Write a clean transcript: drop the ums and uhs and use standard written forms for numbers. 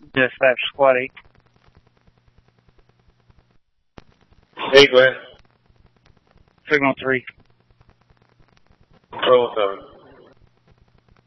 Dispatch Squad 8. Hey, go ahead. Signal 3. Control 7.